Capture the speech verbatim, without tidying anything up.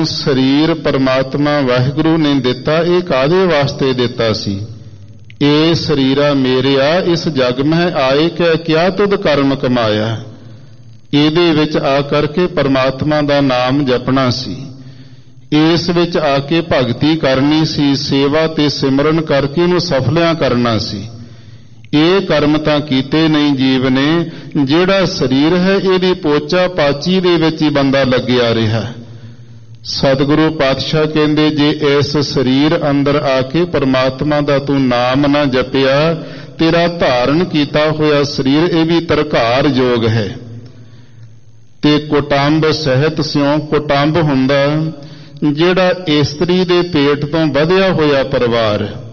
ਸਰੀਰ ਪਰਮਾਤਮਾ ਵਾਹਿਗੁਰੂ ਨੇ ਦਿੱਤਾ, ਇਹ ਕਾਹਦੇ ਵਾਸਤੇ ਦਿੱਤਾ ਸੀ? ਇਹ ਸਰੀਰਾ ਮੇਰਿਆ ਇਸ ਜਗ ਮਹਿ ਆਏ ਕਿ ਕਿਆ ਤੁਧ ਕਰਮ ਕਮਾਇਆ। ਇਹਦੇ ਵਿੱਚ ਆ ਕਰਕੇ ਪਰਮਾਤਮਾ ਦਾ ਨਾਮ ਜਪਣਾ ਸੀ, ਇਸ ਵਿੱਚ ਆ ਕੇ ਭਗਤੀ ਕਰਨੀ ਸੀ, ਸੇਵਾ ਤੇ ਸਿਮਰਨ ਕਰਕੇ ਇਹਨੂੰ ਸਫਲਿਆਂ ਕਰਨਾ ਸੀ। ਇਹ ਕਰਮ ਤਾਂ ਕੀਤੇ ਨਹੀਂ ਜੀਵ ਨੇ। ਜਿਹੜਾ ਸਰੀਰ ਹੈ ਇਹਦੀ ਪੋਚਾ ਪਾਚੀ ਦੇ ਵਿੱਚ ਹੀ ਬੰਦਾ ਲੱਗਿਆ ਰਿਹਾ। ਸਤਿਗੁਰੂ ਪਾਤਸ਼ਾਹ ਕਹਿੰਦੇ, ਜੇ ਇਸ ਸਰੀਰ ਅੰਦਰ ਆ ਕੇ ਪਰਮਾਤਮਾ ਦਾ ਤੂੰ ਨਾਮ ਨਾ ਜਪਿਆ, ਤੇਰਾ ਧਾਰਨ ਕੀਤਾ ਹੋਇਆ ਸਰੀਰ ਇਹ ਵੀ ਤਰਕਾਰ ਯੋਗ ਹੈ। ਤੇ ਕੁਟੰਬ ਸਹਿਤ ਸਿਉ, ਕੁਟੰਬ ਹੁੰਦਾ ਜਿਹੜਾ ਇਸਤਰੀ ਦੇ ਪੇਟ ਤੋਂ ਵਧਿਆ ਹੋਇਆ ਪਰਿਵਾਰ।